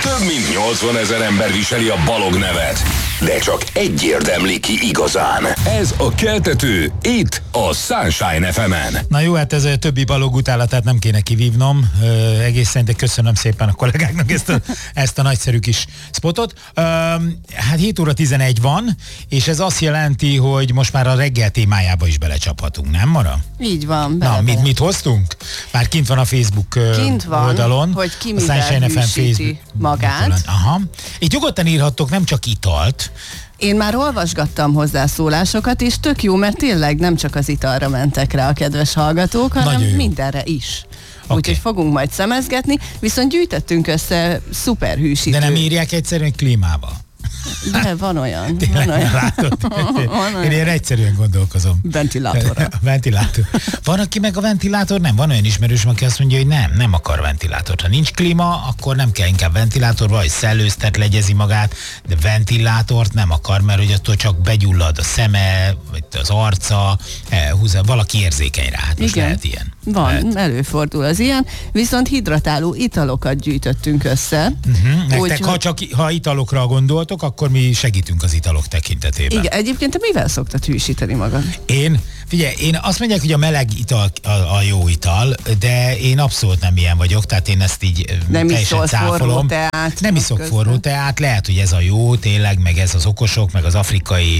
Több mint 80 000 ember viseli a Balog nevet, de csak egy érdemli ki igazán. Ez a Keltető, itt a Sunshine FM-en. Na jó, hát ez a többi Balog utálatát nem kéne kivívnom. Egészen, de köszönöm szépen a kollégáknak ezt a nagyszerű kis spotot. Hát 7 óra 11 van, és ez azt jelenti, hogy most már a reggel témájába is belecsaphatunk, nem Mara? Így van. Na, mit hoztunk? Már kint van a Facebook oldalon. Hogy ki mivel hűsíti magát. Aha. Itt nyugodtan írhattok nem csak italt. Én már olvasgattam hozzászólásokat, és tök jó, mert tényleg nem csak az italra mentek rá a kedves hallgatók, hanem mindenre is. Okay. Úgyhogy fogunk majd szemezgetni, viszont gyűjtöttünk össze szuper hűsítő. De nem írják egyszerűen klímába? De van olyan. Tényleg, van olyan. Látod? Én ilyen egyszerűen gondolkozom. Ventilátorra. Ventilátor. Van, aki meg a ventilátor nem. Van olyan ismerős, aki azt mondja, hogy nem akar ventilátort. Ha nincs klíma, akkor nem kell inkább ventilátor, vagy szellőztet legyezi magát, de ventilátort nem akar, mert hogy attól csak begyullad a szeme, vagy az arca, valaki érzékeny rá. Hát most lehet ilyen. Van, előfordul az ilyen, viszont hidratáló italokat gyűjtöttünk össze. Nektek, ha italokra gondoltok, akkor mi segítünk az italok tekintetében. Igen, egyébként te mivel szoktad hűsíteni magad? Én azt mondják, hogy a meleg ital a jó ital, de én abszolút nem ilyen vagyok, tehát én ezt így nem teljesen cáfolom. Nem iszok forró teát, lehet, hogy ez a jó, tényleg, meg ez az okosok, meg az afrikai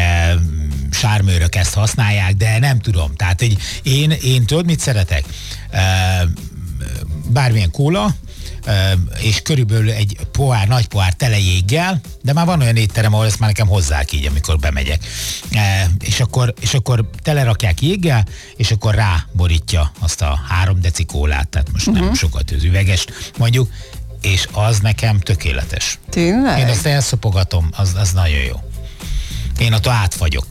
sármőrök ezt használják, de nem tudom. Tehát, hogy én tudod, mit szeretek? Bármilyen kóla, és körülbelül egy nagy pohár tele jéggel, de már van olyan étterem, ahol ezt már nekem hozzák így, amikor bemegyek. És akkor telerakják jéggel, és akkor ráborítja azt a 3 deci kólát, tehát most nem sokat az üvegest mondjuk, és az nekem tökéletes. Tényleg? Én azt elszopogatom, az nagyon jó. Én attól átfagyok.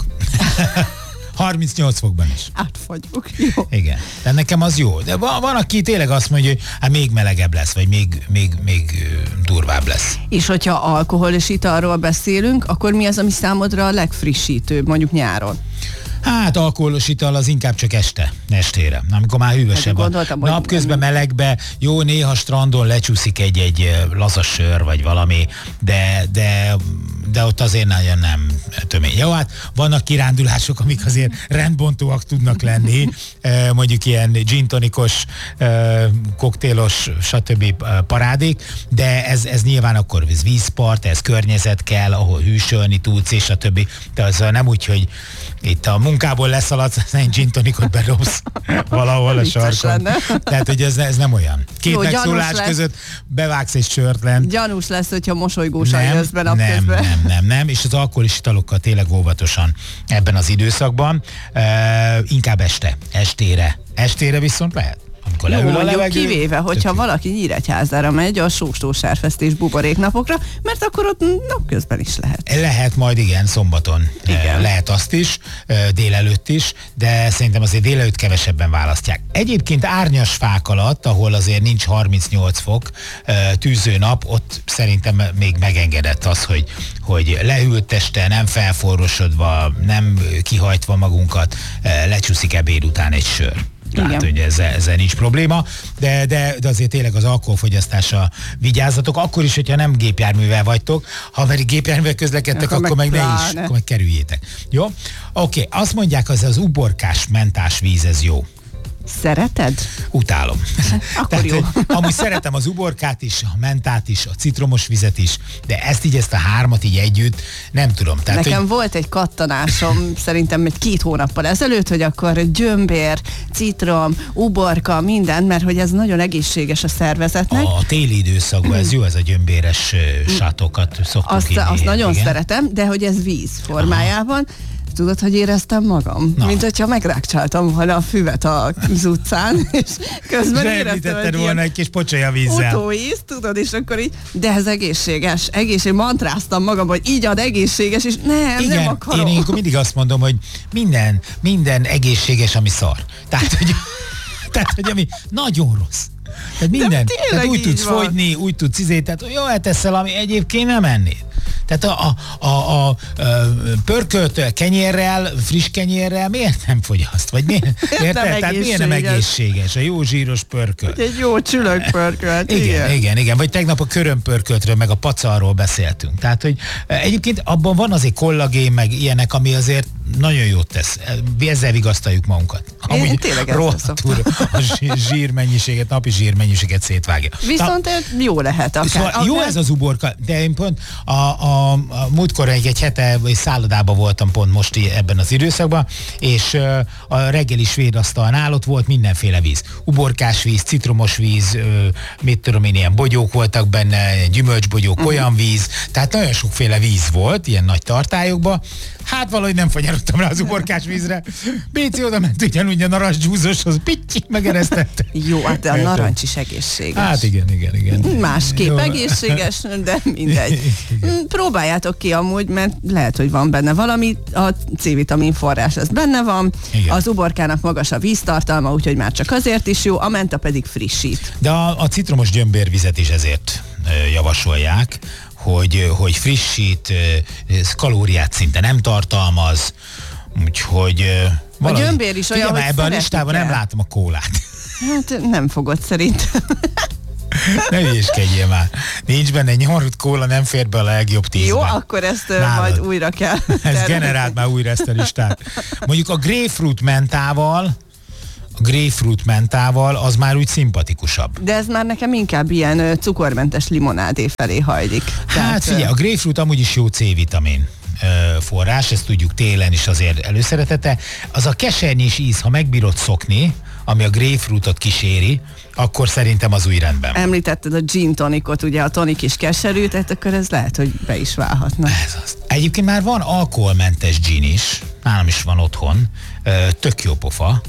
38 fokban is. Átfagyok, jó. Igen, de nekem az jó. De van, aki tényleg azt mondja, hogy hát még melegebb lesz, vagy még durvább lesz. És hogyha alkohol és italról beszélünk, akkor mi az, ami számodra a legfrissítőbb, mondjuk nyáron? Hát alkoholos ital az inkább csak estére. Amikor már hűvösebb van. Napközben melegbe, jó, néha strandon lecsúszik egy lazas sör, vagy valami, de ott azért nagyon nem tömény. Jó, hát vannak kirándulások, amik azért rendbontóak tudnak lenni, mondjuk ilyen gin tonikos, koktélos, stb. Parádék, de ez nyilván akkor vízpart, ez környezet kell, ahol hűsölni tudsz, és stb. De az nem úgy, hogy itt a munkából leszaladsz, egy gin tonikot bedobsz valahol a sarkon. Tehát, hogy ez nem olyan. Két megszólás között bevágsz egy sört lent. Gyanús lesz, hogyha mosolygósan jössz be napközben. Nem, és az alkoholis italokkal tényleg óvatosan ebben az időszakban. Inkább estére viszont lehet. Jó, mondjuk kivéve, hogyha valaki Nyíregyházára megy a sóstósárfesztés buboréknapokra, mert akkor ott napközben is lehet. Lehet majd, igen, szombaton. Igen. Lehet azt is, délelőtt is, de szerintem azért délelőtt kevesebben választják. Egyébként árnyas fák alatt, ahol azért nincs 38 fok, tűző nap, ott szerintem még megengedett az, hogy lehűlt este, nem felforrosodva, nem kihajtva magunkat, lecsúszik ebéd után egy sör. Tehát, hogy ezzel nincs probléma, de azért tényleg az alkoholfogyasztásra vigyázzatok, akkor is, hogyha nem gépjárművel vagytok, ha pedig gépjárművel közlekedtek, akkor meg akkor meg kerüljétek. Jó? Oké, azt mondják, az uborkás mentás víz, ez jó. Szereted? Utálom. Akkor tehát, jó. Amúgy szeretem az uborkát is, a mentát is, a citromos vizet is, de ezt a hármat így együtt nem tudom. Tehát, nekem volt egy kattanásom szerintem 2 hónappal ezelőtt, hogy akkor gyömbér, citrom, uborka, minden, mert hogy ez nagyon egészséges a szervezetnek. A téli időszakban ez jó, ez a gyömbéres sátokat szoktunk inni. Azt nagyon szeretem, de hogy ez víz formájában. Tudod, hogy éreztem magam? Na. Mint hogyha megrákcsáltam volna a füvet az utcán, és közben éreztem egy volna egy kis pocsolya vízzel. Utóíz, tudod, és akkor így, de ez egészséges, mantráztam magam, hogy így ad egészséges, és nem akarom. Én mindig azt mondom, hogy minden egészséges, ami szar. Tehát, hogy ami nagyon rossz. Tehát minden. Tehát úgy tudsz fogyni, úgy tudsz tehát jó, teszel, ami egyébként nem ennéd. Tehát a pörkölt kenyérrel, friss kenyérrel miért nem fogyaszt? Vagy miért? Tehát miért nem egészséges? A jó zsíros pörkölt. Egy jó csülök pörkölt. Igen. Vagy tegnap a körömpörköltről, meg a pacalról beszéltünk. Tehát, hogy egyébként abban van azért kollagén, meg ilyenek, ami azért nagyon jót tesz. Ezzel vigasztaljuk magunkat. Én tényleg rohadtul a zsírmennyiséget, napi zsírmennyiséget szétvágja. Viszont jó lehet akár. Szóval jó ez az uborka, de én pont a múltkor egy hete szállodában voltam pont most ebben az időszakban, és a reggeli svéd asztalnál ott volt mindenféle víz. Uborkás víz, citromos víz, mit tudom én, ilyen bogyók voltak benne, gyümölcsbogyók, olyan víz, tehát nagyon sokféle víz volt, ilyen nagy tartályokban. Hát valahogy nem fagyarodtam rá az uborkás vízre. Béci oda ment ugyanúgy a narancsdzsúzoshoz, pittyik megeresztette. Jó, hát de a narancs is egészséges. Hát igen. Másképp jó. Egészséges, de mindegy. Próbáljátok ki amúgy, mert lehet, hogy van benne valami. A C-vitamin forrás az benne van, igen. Az uborkának magas a víztartalma, úgyhogy már csak azért is jó, a menta pedig frissít. De a citromos gyömbérvizet is ezért javasolják, hogy frissít, kalóriát szinte nem tartalmaz, úgyhogy a gyömbér is olyan, hogy ebben a listában nem látom a kólát. Hát nem fogod szerintem. Ne hülyéskedjél már. Nincs benne nyomorult kóla, nem fér be a legjobb 10-ben. Jó, akkor ezt majd újra kell. Ez generált már újra ezt a listát. Mondjuk a grapefruit mentával az már úgy szimpatikusabb. De ez már nekem inkább ilyen cukormentes limonádé felé hajlik. Hát figyelj, a grapefruit amúgy is jó C-vitamin forrás, ezt tudjuk télen is azért előszeretete. Az a kesernyés íz, ha megbírod szokni, ami a grapefruitot kíséri, akkor szerintem az új rendben. Említetted a gin tonicot, ugye a tonik is keserű, tehát akkor ez lehet, hogy be is válhatna. Ez az. Egyébként már van alkoholmentes gin is, nálam is van otthon, tök jó pofa.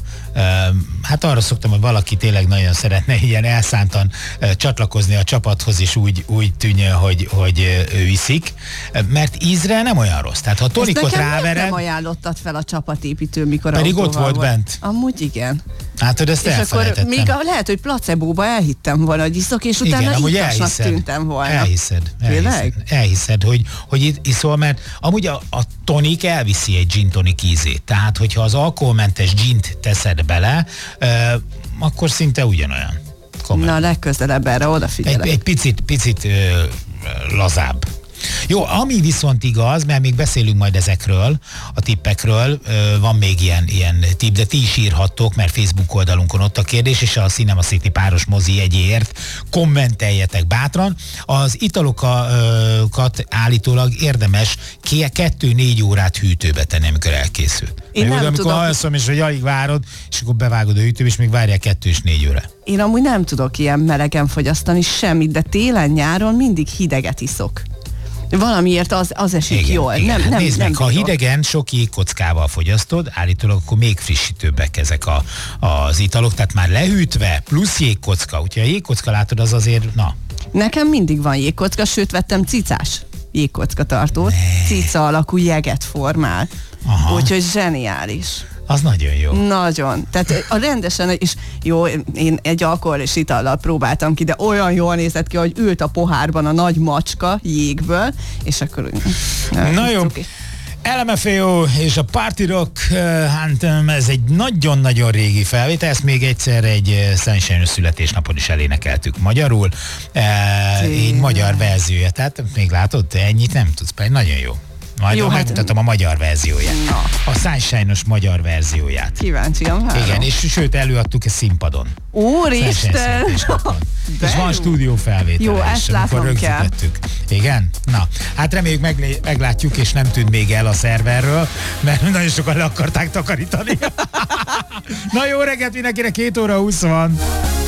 Hát arra szoktam, hogy valaki tényleg nagyon szeretne ilyen elszántan csatlakozni a csapathoz, és úgy tűnjön, hogy ő iszik, mert ízre nem olyan rossz. Tehát ha tonikot rávered... nem ajánlottad fel a csapatépítő, mikor pedig ott volt bent. Amúgy igen. Hát, hogy ezt elfelejtettem. És akkor még lehet, hogy placebóba elhittem volna, hogy iszok, és utána ittasnak tűntem volna. Elhiszed, hogy iszol, mert amúgy a tonik elviszi egy gin tonic ízét. Tehát, hogyha az alkoholmentes gint teszed bele, akkor szinte ugyanolyan. Na, legközelebb erre odafigyelek. Egy picit lazább. Jó, ami viszont igaz, mert még beszélünk majd ezekről, a tippekről, van még ilyen tipp, de ti is írhattok, mert Facebook oldalunkon ott a kérdés, és a Cinema City páros mozi jegyéért kommenteljetek bátran. Az italokat állítólag érdemes 2-4 órát hűtőbe tenni, amikor elkészül. Amikor alszom, és hogy alig várod, és akkor bevágod a hűtőbe, és még várják 2 és 4 óra. Én amúgy nem tudok ilyen melegen fogyasztani semmit, de télen-nyáron mindig hideget iszok. Valamiért az esik igen, jól. Igen. Nézd meg, ha hidegen sok jégkockával fogyasztod, állítólag akkor még frissítőbbek ezek az italok, tehát már lehűtve, plusz jégkocka. Úgyhogy a jégkocka látod, az azért, na. Nekem mindig van jégkocka, sőt vettem cicás jégkocka tartót, cica alakú jeget formál. Úgyhogy zseniális. Az nagyon jó. Nagyon. Tehát a rendesen, és jó, én egy alkoholos itallal próbáltam ki, de olyan jól nézett ki, hogy ült a pohárban a nagy macska jégből, és akkor... Na jó. LMFAO és a Party Rock Anthem, ez egy nagyon-nagyon régi felvétel, ezt még egyszer egy Sunshine születésnapon is elénekeltük magyarul. Egy magyar verziója, tehát még látod, ennyit nem tudsz, pedig nagyon jó. Majd megmutatom a magyar verzióját. Na. A Sunshine-os magyar verzióját. Kíváncsian várom. Igen, és sőt előadtuk a színpadon. Úristen! És van stúdió felvétel. Jó, ezt látnom kell. Igen? Na, hát reméljük meglátjuk, és nem tűnt még el a szerverről, mert nagyon sokan le akarták takarítani. Na jó reggelt mindenkinek, 2 óra 20 van.